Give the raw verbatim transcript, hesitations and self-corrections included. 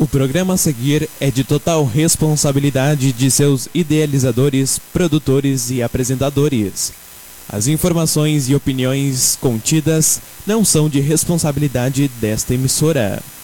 O programa a seguir é de total responsabilidade de seus idealizadores, produtores e apresentadores. As informações e opiniões contidas não são de responsabilidade desta emissora.